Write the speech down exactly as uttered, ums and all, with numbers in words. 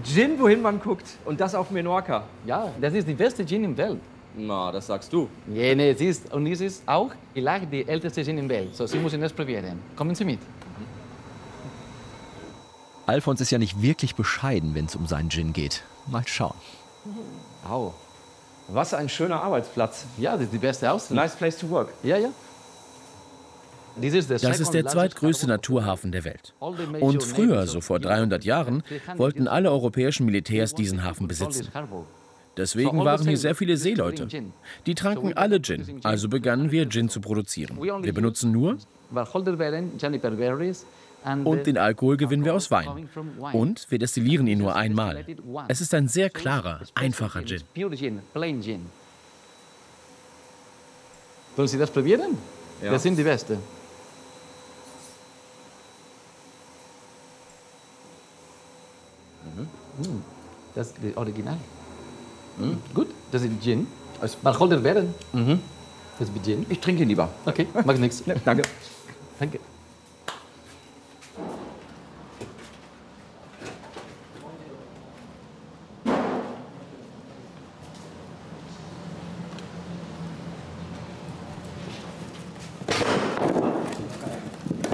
Gin, wohin man guckt. Und das auf Menorca. Ja, das ist die beste Gin in der Welt. Na, das sagst du. Ja, nee, es ist, und es ist auch vielleicht die älteste Gin in der Welt. So, Sie müssen das probieren. Kommen Sie mit. Alfons ist ja nicht wirklich bescheiden, wenn es um seinen Gin geht. Mal schauen. Au. Was ein schöner Arbeitsplatz. Ja, das ist die beste Auswahl. Nice place to work. Ja, ja. Das ist der zweitgrößte Naturhafen der Welt. Und früher, so vor dreihundert Jahren, wollten alle europäischen Militärs diesen Hafen besitzen. Deswegen waren hier sehr viele Seeleute. Die tranken alle Gin, also begannen wir Gin zu produzieren. Wir benutzen nur und den Alkohol gewinnen wir aus Wein. Und wir destillieren ihn nur einmal. Es ist ein sehr klarer, einfacher Gin. Wollen Sie das probieren? Ja. Das sind die Besten. Mhm. Das ist das Original. Mhm. Gut, das ist Gin. Wacholderbeeren. Mhm. Das ist Gin. Ich trinke ihn lieber. Okay, macht nichts. Danke. Danke.